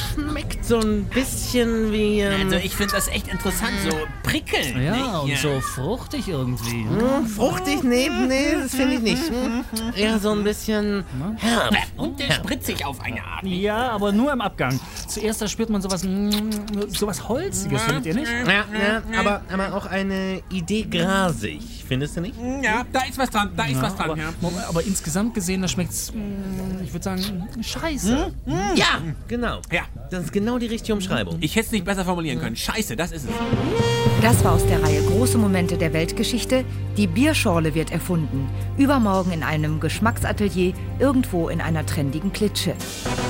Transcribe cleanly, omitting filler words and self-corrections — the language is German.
schmeckt so ein bisschen wie... Also ich finde das echt interessant, so prickelnd. Ja, nicht? und so fruchtig irgendwie. fruchtig? Nee, das finde ich nicht. Eher so ein bisschen herb. Und spritzig auf eine Art. Ja, aber nur im Abgang. Zuerst da spürt man sowas Holziges, findet ihr nicht? Ja, aber auch eine Idee grasig, findest du nicht? Ja, da ist was dran, Aber insgesamt gesehen, da schmeckt's, ich würde sagen, scheiße. Ja, genau. Ja. Das ist genau die richtige Umschreibung. Ich hätte es nicht besser formulieren können. Scheiße, das ist es. Das war aus der Reihe Große Momente der Weltgeschichte. Die Bierschorle wird erfunden. Übermorgen in einem Geschmacksatelier, irgendwo in einer trendigen Klitsche.